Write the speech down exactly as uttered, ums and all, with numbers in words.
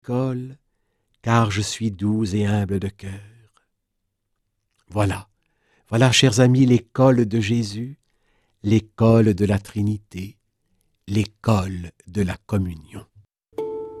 l'école, car je suis doux et humble de cœur. Voilà, voilà, chers amis, l'école de Jésus, l'école de la Trinité, l'école de la communion.